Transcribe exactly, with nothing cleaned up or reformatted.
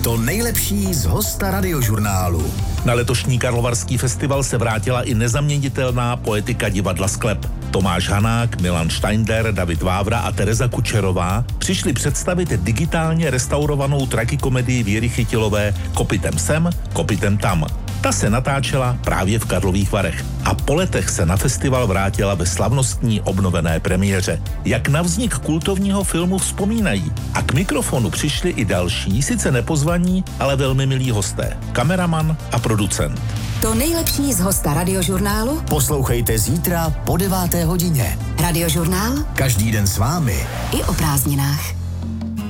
To nejlepší z hosta Radiožurnálu. Na letošní Karlovarský festival se vrátila i nezaměnitelná poetika divadla Sklep. Tomáš Hanák, Milan Steindler, David Vávra a Tereza Kučerová přišli představit digitálně restaurovanou tragikomedii Věry Chytilové Kopytem sem, kopytem tam. Ta se natáčela právě v Karlových Varech a po letech se na festival vrátila ve slavnostní obnovené premiéře. Jak na vznik kultovního filmu vzpomínají. A k mikrofonu přišli i další, sice nepozvaní, ale velmi milí hosté. Kameraman a producent. To nejlepší z hosta Radiožurnálu Poslouchejte zítra po deváté hodině. Radiožurnál Každý den s vámi i o prázdninách.